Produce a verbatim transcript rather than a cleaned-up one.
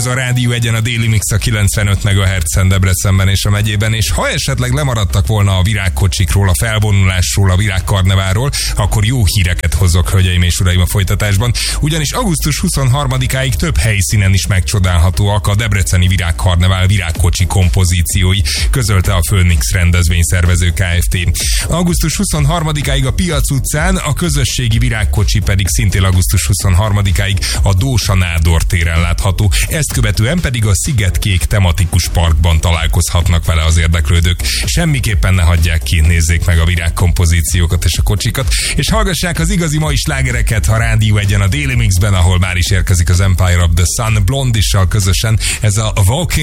Ez a Rádió Egyen, a Déli Mix a kilencvenöt megahertzen Debrecenben és a megyében, és ha esetleg lemaradtak volna a virágkocsikról, a felvonulásról, a virágkarneválról, akkor jó híreket hozok, hölgyeim és uraim, a folytatásban. Ugyanis augusztus huszonharmadikáig több helyszínen is megcsodálhatóak a debreceni virágkarnevál virágkocsi kompozíciói, közölte a Phoenix rendezvényszervező Kft. augusztus huszonharmadikáig a Piac utcán, a közösségi virágkocsi pedig szintén augusztus huszonharmadikáig a Dósa Nádor téren látható. Ezt követően pedig a Szigetkék tematikus parkban találkozhatnak vele az érdeklődők. Semmiképpen ne hagyják ki, nézzék meg a virágkompozíciókat és a kocsikat, és hallgassák az igazi mai slágereket a Rádió Egyen, a Daily Mixben, ahol már is érkezik az Empire of the Sun Blondissal közösen. Ez a Walking